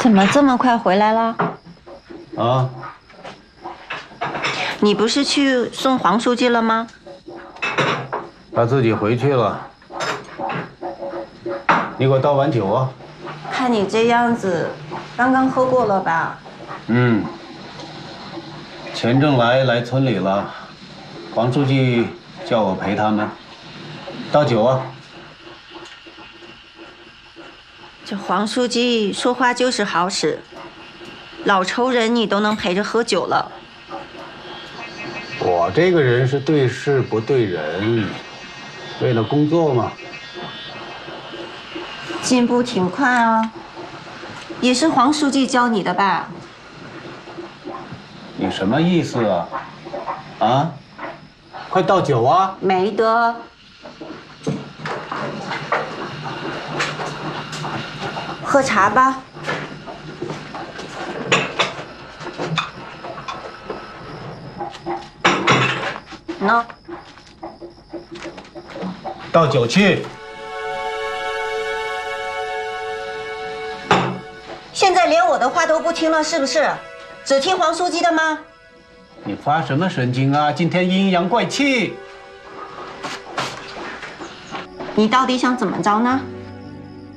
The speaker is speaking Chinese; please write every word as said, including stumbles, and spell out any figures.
怎么这么快回来了？ 啊， 你不是去送黄书记了吗？ 他自己回去了。你给我倒碗酒啊！ 看你这样子，刚刚喝过了吧？ 嗯。钱正来来村里了，黄书记叫我陪他们。倒酒啊！ 这黄书记说话就是好使，老仇人你都能陪着喝酒了。 我这个人是对事不对人，为了工作嘛。 进步挺快啊，也是黄书记教你的吧？ 你什么意思啊？啊？快倒酒啊！ 没得。喝茶吧。喏， 倒酒去。 现在连我的话都不听了，是不是？只听黄书记的吗？ 你发什么神经啊？今天阴阳怪气。 你到底想怎么着呢？